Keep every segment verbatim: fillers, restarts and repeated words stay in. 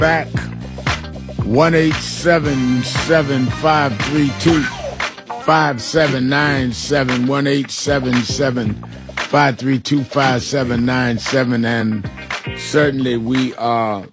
back. one eight seven seven, five three two, five seven nine seven. one eight seven seven, five three two, five seven nine seven. And certainly we are,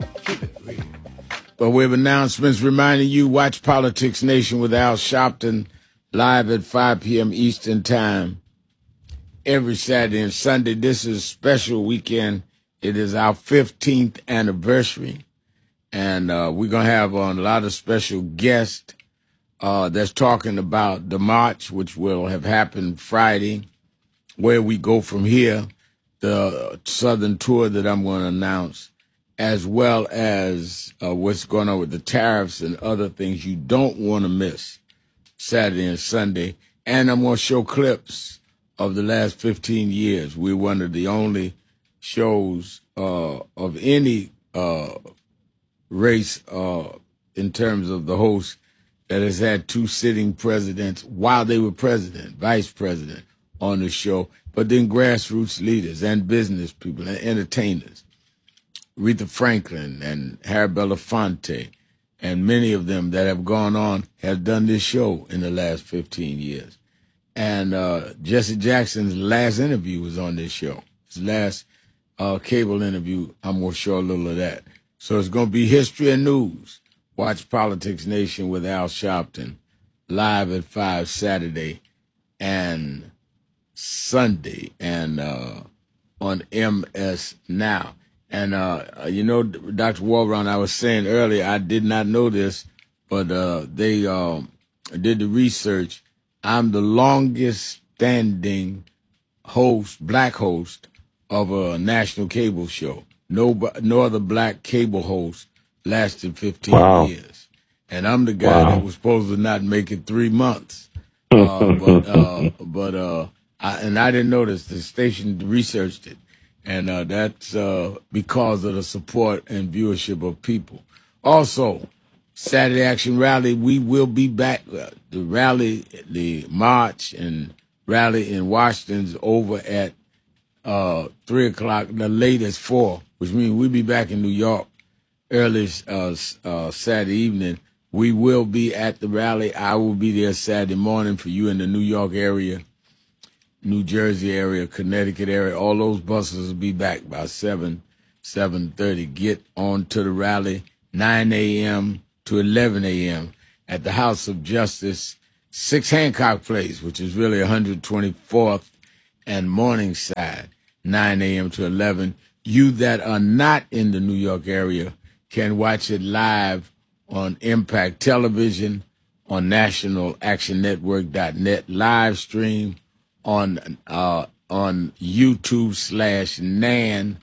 but we have announcements reminding you, watch Politics Nation with Al Sharpton live at five p.m. Eastern Time every Saturday and Sunday. This is a special weekend. It is our fifteenth anniversary. And uh, we're going to have on a lot of special guests uh, that's talking about the march, which will have happened Friday, where we go from here, the Southern tour that I'm going to announce, as well as uh, what's going on with the tariffs and other things you don't want to miss Saturday and Sunday. And I'm going to show clips of the last fifteen years. We're one of the only shows uh, of any uh race uh, in terms of the host that has had two sitting presidents while they were president, vice president on the show, but then grassroots leaders and business people and entertainers. Aretha Franklin and Harry Belafonte and many of them that have gone on have done this show in the last fifteen years. And uh, Jesse Jackson's last interview was on this show. His last uh, cable interview, I'm going to show a little of that. So it's going to be history and news. Watch Politics Nation with Al Sharpton live at five Saturday and Sunday and uh, on M S Now. And, uh, you know, Doctor Walron, I was saying earlier, I did not know this, but uh, they uh, did the research. I'm the longest standing host, black host, of a national cable show. No, no other black cable host lasted fifteen wow. years. And I'm the guy wow. that was supposed to not make it three months. Uh, but, uh, but, uh, I, and I didn't notice the station researched it. And, uh, that's, uh, because of the support and viewership of people. Also, Saturday Action Rally, we will be back. Uh, the rally, the march and rally in Washington's over at, uh, three o'clock, the latest four. Which means we'll be back in New York early uh, uh, Saturday evening. We will be at the rally. I will be there Saturday morning for you in the New York area, New Jersey area, Connecticut area. All those buses will be back by seven, seven thirty. Get on to the rally, nine a.m. to eleven a.m. at the House of Justice, six Hancock Place, which is really one twenty-fourth and Morningside, nine a.m. to eleven. You that are not in the New York area can watch it live on Impact Television, on national action network dot net, live stream on uh, on YouTube slash Nan,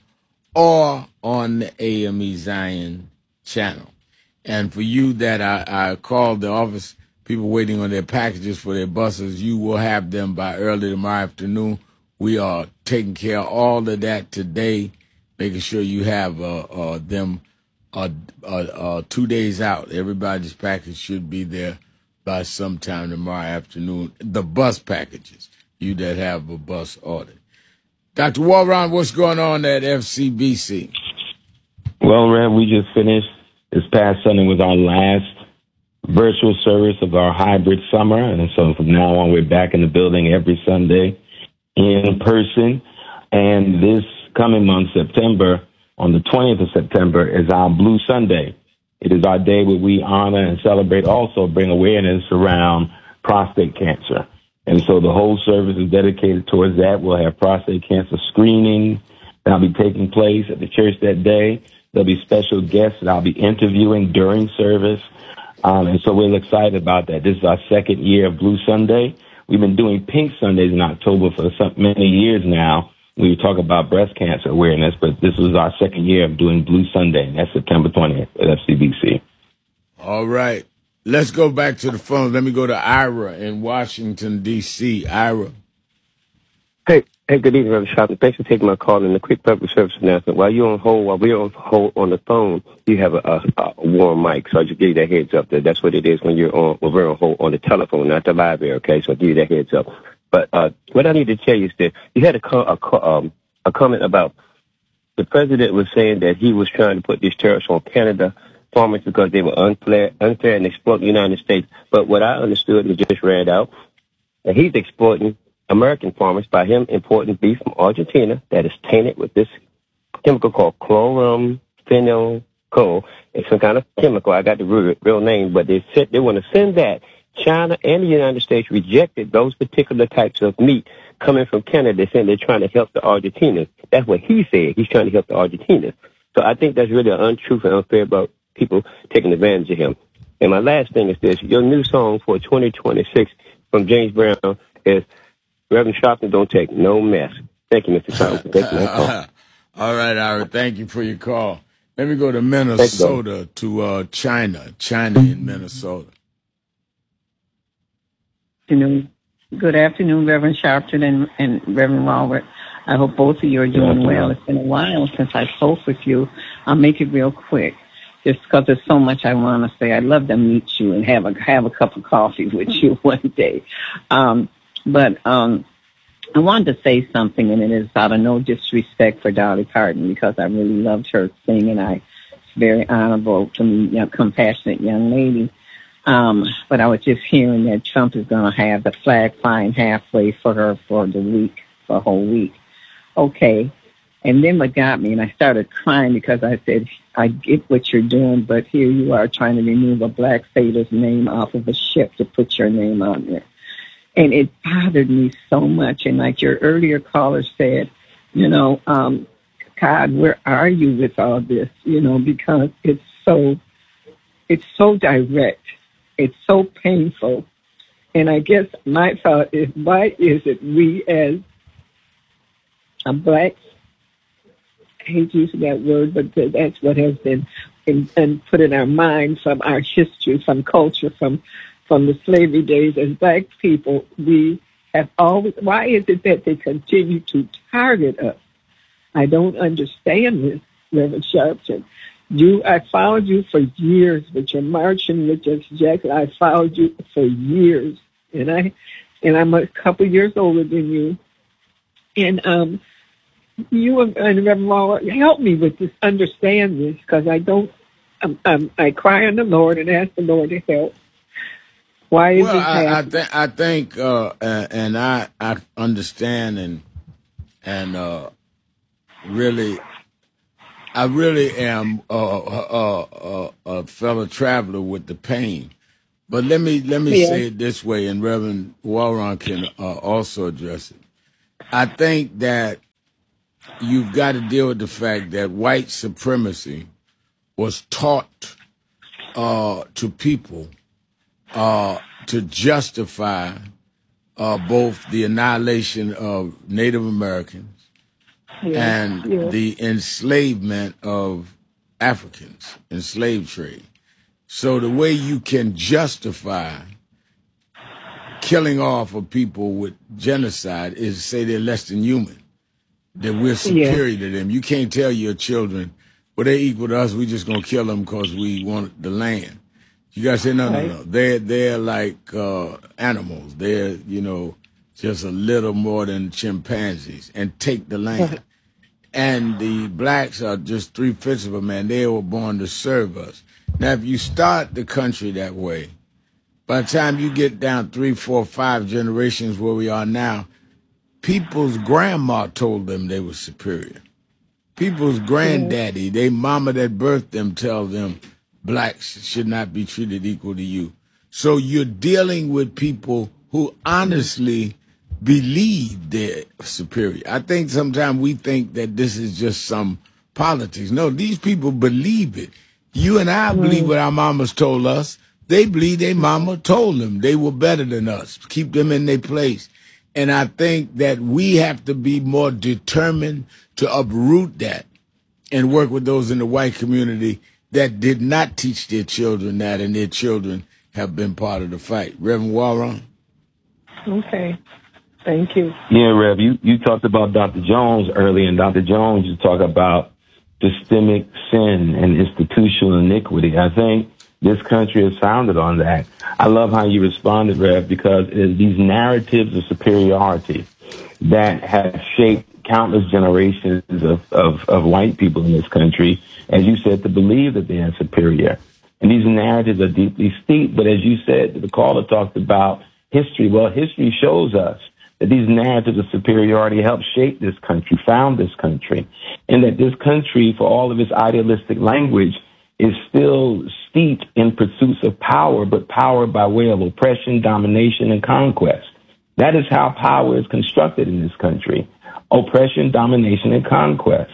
or on the A M E Zion channel. And for you that I, I called the office, people waiting on their packages for their buses, you will have them by early tomorrow afternoon. We are taking care of all of that today, making sure you have uh, uh, them uh, uh, uh, two days out. Everybody's package should be there by sometime tomorrow afternoon. The bus packages, you that have a bus ordered. Doctor Walron, what's going on at F C B C? Well, Rev, we just finished. This past Sunday was our last virtual service of our hybrid summer. And so from now on, we're back in the building every Sunday in person. And this coming month, September, on the twentieth of September, is our Blue Sunday. It is our day where we honor and celebrate, also bring awareness around prostate cancer. And so the whole service is dedicated towards that. We'll have prostate cancer screening that'll be taking place at the church that day. There'll be special guests that I'll be interviewing during service. Um, and so we're excited about that. This is our second year of Blue Sunday. We've been doing Pink Sundays in October for some, many years now. We talk about breast cancer awareness, but this was our second year of doing Blue Sunday, and that's September twentieth at F C B C. All right. Let's go back to the phone. Let me go to Ira in Washington, D C Ira. Hey, hey, good evening, Reverend Sharpton. Thanks for taking my call. And a quick public service announcement. While you're on hold, while we're on hold on the phone, you have a, a, a warm mic. So I just give you that heads up. That that's what it is when you're on, when we're on hold on the telephone, not the library, okay? So I'll give you that heads up. But uh, what I need to tell you is that you had a, co- a, um, a comment about the president was saying that he was trying to put these tariffs on Canada farmers because they were unfair, unfair and exploit the United States. But what I understood and just read out, that he's exploiting American farmers by him importing beef from Argentina that is tainted with this chemical called chloramphenyl. It's some kind of chemical. I got the real, real name, but they said they want to send that. China and the United States rejected those particular types of meat coming from Canada. They're saying they're trying to help the Argentinians. That's what he said. He's trying to help the Argentinians. So I think that's really untruth and unfair about people taking advantage of him. And my last thing is this. Your new song for twenty twenty-six from James Brown is Reverend Sharpton, Don't Take No Mess. Thank you, Mister Thomas, for taking my call. All right, Ira, thank you for your call. Let me go to Minnesota, you, to uh, China, China in Minnesota. Good afternoon, Good afternoon Reverend Sharpton and, and Reverend Robert. I hope both of you are doing well. It's been a while since I spoke with you. I'll make it real quick, just because there's so much I want to say. I'd love to meet you and have a have a cup of coffee with you one day. Um, but um, I wanted to say something, and it is out of no disrespect for Dolly Parton, because I really loved her singing. I, it's very honorable to me, you know, compassionate young lady. Um, but I was just hearing that Trump is going to have the flag flying halfway for her for the week, for a whole week. Okay. And then what got me, and I started crying because I said, I get what you're doing, but here you are trying to remove a black sailor's name off of a ship to put your name on there. And it bothered me so much. And like your earlier caller said, you know, um, God, where are you with all this? You know, because it's so, it's so direct. It's so painful. And I guess my thought is, why is it we as a blacks, I hate using that word, but that's what has been in, in put in our minds from our history, from culture, from from the slavery days. As black people, we have always, why is it that they continue to target us? I don't understand this, Reverend Sharpton. You, I followed you for years with your marching with your jacket. I followed you for years, and I, and I'm a couple years older than you. And um, you and Reverend Waller, help me with this, understand this, because I don't. I'm, I'm, I cry on the Lord and ask the Lord to help. Why is well, this happening? I, I, th- I think, uh, and I, I understand, and and uh, really. I really am uh, uh, uh, a fellow traveler with the pain, but let me let me yeah. say it this way, and Reverend Walron can uh, also address it. I think that you've got to deal with the fact that white supremacy was taught uh, to people uh, to justify uh, both the annihilation of Native Americans Yeah, and yeah. the enslavement of Africans in slave trade. So the way you can justify killing off of people with genocide is to say they're less than human, that we're superior yeah. to them. You can't tell your children, well, they're equal to us, we're just going to kill them because we want the land. You got to say, no, right. no, no. They're, they're like uh, animals. They're, you know, just a little more than chimpanzees, and take the land. And the blacks are just three-fifths of a man. They were born to serve us. Now, if you start the country that way, by the time you get down three, four, five generations where we are now, people's grandma told them they were superior. People's granddaddy, they mama that birthed them, tell them blacks should not be treated equal to you. So you're dealing with people who honestly believe they're superior. I think sometimes we think that this is just some politics. No, these people believe it. You and I believe what our mamas told us. They believe their mama told them they were better than us. Keep them in their place. And I think that we have to be more determined to uproot that and work with those in the white community that did not teach their children that, and their children have been part of the fight. Reverend Warren? Okay. Thank you. Yeah, Rev, you, you talked about Doctor Jones earlier, and Doctor Jones, you talk about systemic sin and institutional iniquity. I think this country is founded on that. I love how you responded, Rev, because it is these narratives of superiority that have shaped countless generations of, of, of white people in this country, as you said, to believe that they are superior. And these narratives are deeply steeped. But as you said, the caller talked about history. Well, history shows us that these narratives of superiority helped shape this country, found this country, and that this country, for all of its idealistic language, is still steeped in pursuits of power, but power by way of oppression, domination, and conquest. That is how power is constructed in this country: oppression, domination, and conquest.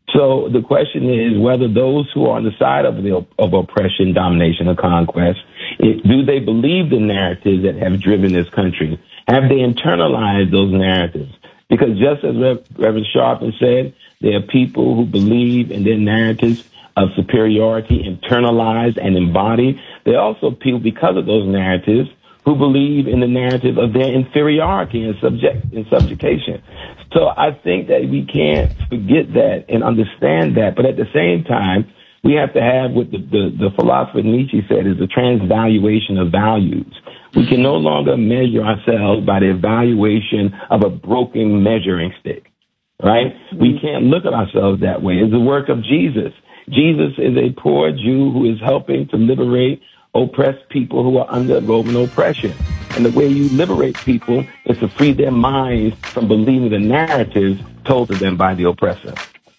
So the question is whether those who are on the side of the of oppression, domination, and conquest, it, do they believe the narratives that have driven this country? Have they internalized those narratives? Because just as Rev- Reverend Sharpton said, there are people who believe in their narratives of superiority, internalized and embodied. There are also people, because of those narratives, who believe in the narrative of their inferiority and subject and subjugation. So I think that we can't forget that and understand that. But at the same time, we have to have what the, the, the philosopher Nietzsche said is the transvaluation of values. We can no longer measure ourselves by the evaluation of a broken measuring stick, right? Mm-hmm. We can't look at ourselves that way. It's the work of Jesus. Jesus is a poor Jew who is helping to liberate oppressed people who are under Roman oppression. And the way you liberate people is to free their minds from believing the narratives told to them by the oppressor.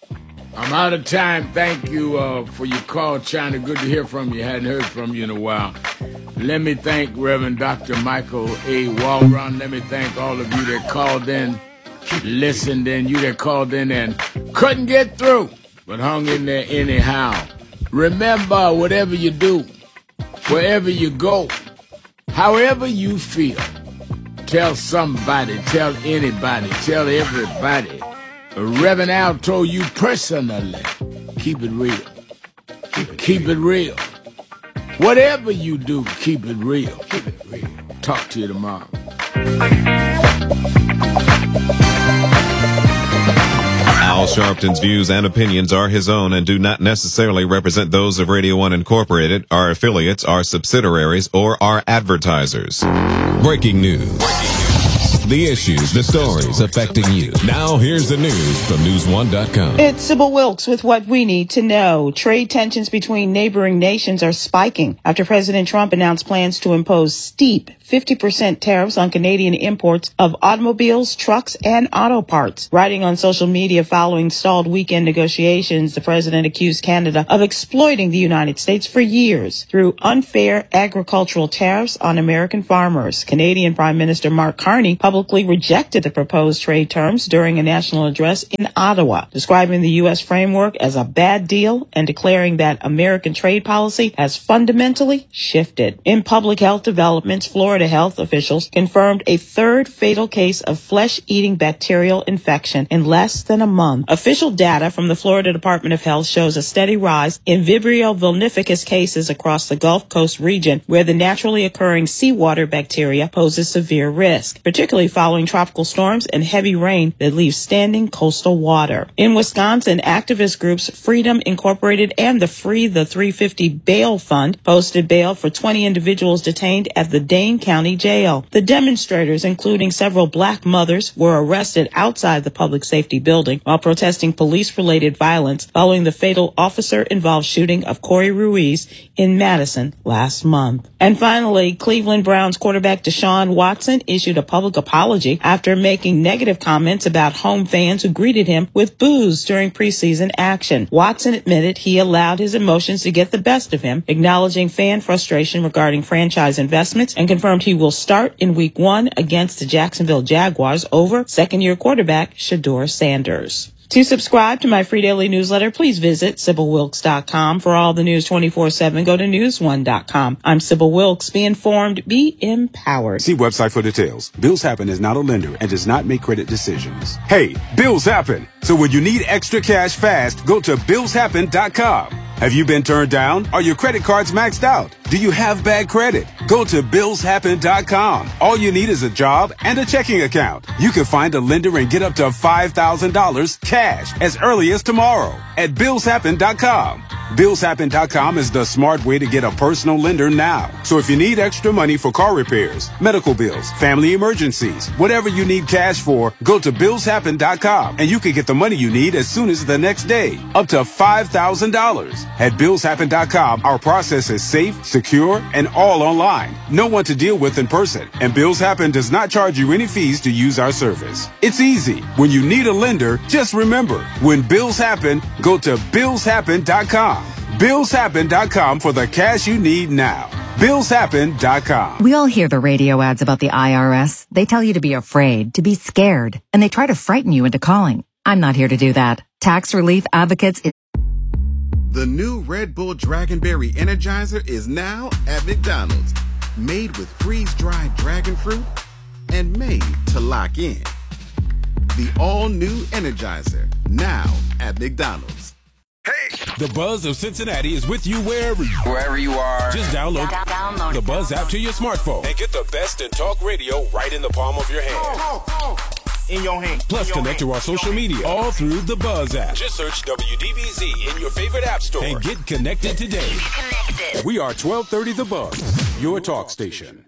I'm out of time. Thank you uh, for your call, China. Good to hear from you. Hadn't heard from you in a while. Let me thank Reverend Doctor Michael A. Walron. Let me thank all of you that called in, listened in, you that called in and couldn't get through, but hung in there anyhow. Remember, whatever you do, wherever you go, however you feel, tell somebody, tell anybody, tell everybody. Reverend Al told you personally, keep it real. Keep it real. Whatever you do, keep it real. Keep it real. Talk to you tomorrow. Al Sharpton's views and opinions are his own and do not necessarily represent those of Radio One Incorporated, our affiliates, our subsidiaries, or our advertisers. Breaking news. The issues, the stories affecting you. Now here's the news from news one dot com. It's Sybil Wilkes with what we need to know. Trade tensions between neighboring nations are spiking after President Trump announced plans to impose steep fifty percent tariffs on Canadian imports of automobiles, trucks, and auto parts. Writing on social media following stalled weekend negotiations, the president accused Canada of exploiting the United States for years through unfair agricultural tariffs on American farmers. Canadian Prime Minister Mark Carney publicly rejected the proposed trade terms during a national address in Ottawa, describing the U S framework as a bad deal and declaring that American trade policy has fundamentally shifted. In public health developments, Florida health officials confirmed a third fatal case of flesh-eating bacterial infection in less than a month. Official data from the Florida Department of Health shows a steady rise in Vibrio vulnificus cases across the Gulf Coast region, where the naturally occurring seawater bacteria poses severe risk, particularly following tropical storms and heavy rain that leaves standing coastal water. In Wisconsin, activist groups Freedom Incorporated and the Free the three fifty Bail Fund posted bail for twenty individuals detained at the Dane County Jail. The demonstrators, including several black mothers, were arrested outside the public safety building while protesting police-related violence following the fatal officer-involved shooting of Corey Ruiz in Madison last month. And finally, Cleveland Browns quarterback Deshaun Watson issued a public apology after making negative comments about home fans who greeted him with boos during preseason action. Watson admitted he allowed his emotions to get the best of him, acknowledging fan frustration regarding franchise investments, and confirmed he will start in week one against the Jacksonville Jaguars over second-year quarterback Shedeur Sanders. To subscribe to my free daily newsletter, please visit Sybil Wilkes dot com. For all the news twenty-four seven, go to news one dot com. I'm Sybil Wilkes. Be informed, be empowered. See website for details. Bills Happen is not a lender and does not make credit decisions. Hey, bills happen. So when you need extra cash fast, go to bills happen dot com. Have you been turned down? Are your credit cards maxed out? Do you have bad credit? Go to bills happen dot com. All you need is a job and a checking account. You can find a lender and get up to five thousand dollars cash as early as tomorrow at bills happen dot com. Bills Happen dot com is the smart way to get a personal lender now. So if you need extra money for car repairs, medical bills, family emergencies, whatever you need cash for, go to Bills Happen dot com and you can get the money you need as soon as the next day, up to five thousand dollars. At Bills Happen dot com, our process is safe, secure, and all online. No one to deal with in person, and Bills Happen does not charge you any fees to use our service. It's easy. When you need a lender, just remember, when bills happen, go to Bills Happen dot com. Bills Happen dot com for the cash you need now. Bills Happen dot com. We all hear the radio ads about the I R S. They tell you to be afraid, to be scared, and they try to frighten you into calling. I'm not here to do that. Tax Relief Advocates. The new Red Bull Dragonberry Energizer is now at McDonald's. Made with freeze-dried dragon fruit and made to lock in. The all-new Energizer, now at McDonald's. Hey! The Buzz of Cincinnati is with you wherever you are. Wherever you are. Just download, download the Buzz app to your smartphone and get the best in talk radio right in the palm of your hand. Oh, oh, oh. In your hand. Plus, your connect hand. to our social media all through the Buzz app. Just search W D B Z in your favorite app store and get connected today. Get connected. We are twelve thirty The Buzz, your talk station.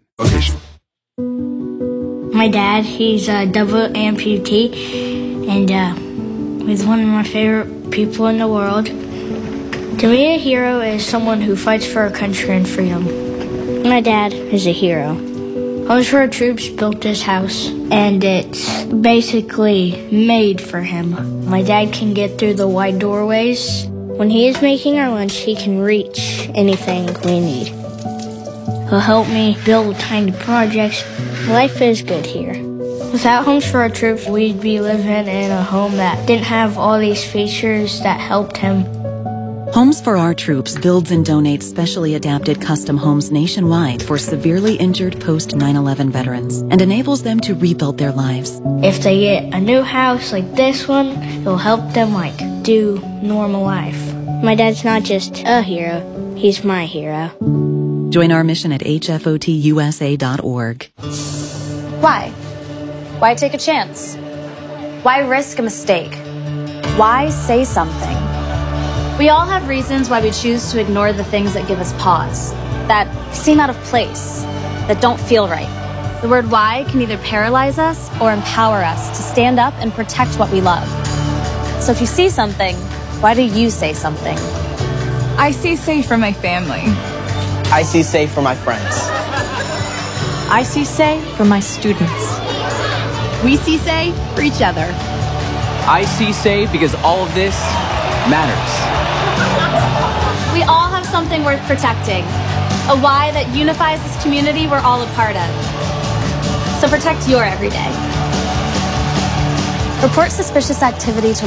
My dad, he's a double amputee, and uh, he's one of my favorite people in the world. To me, a hero is someone who fights for our country and freedom. My dad is a hero. Homes for Our Troops built this house, and it's basically made for him. My dad can get through the wide doorways. When he is making our lunch, he can reach anything we need. He'll help me build tiny projects. Life is good here. Without Homes for Our Troops, we'd be living in a home that didn't have all these features that helped him. Homes for Our Troops builds and donates specially adapted custom homes nationwide for severely injured post nine eleven veterans and enables them to rebuild their lives. If they get a new house like this one, it'll help them like do normal life. My dad's not just a hero, he's my hero. Join our mission at H F O T U S A dot org. Why? Why take a chance? Why risk a mistake? Why say something? We all have reasons why we choose to ignore the things that give us pause, that seem out of place, that don't feel right. The word why can either paralyze us or empower us to stand up and protect what we love. So if you see something, why do you say something? I see safe for my family. I see safe for my friends. I see say for my students. We see say for each other. I see say because all of this matters. We all have something worth protecting, a why that unifies this community we're all a part of. So protect your everyday. Report suspicious activity to